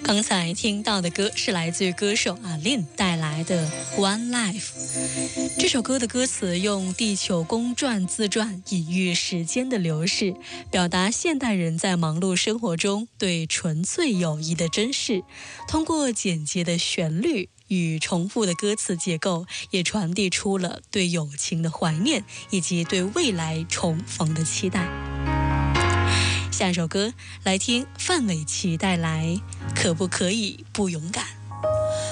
刚才听到的歌是来自于歌手阿令带来的 One Life。 这首歌的歌词用地球公转自转隐喻时间的流逝，表达现代人在忙碌生活中对纯粹友谊的珍视。通过简洁的旋律与重复的歌词结构，也传递出了对友情的怀念以及对未来重逢的期待。下一首歌来听范玮琪带来《可不可以不勇敢》。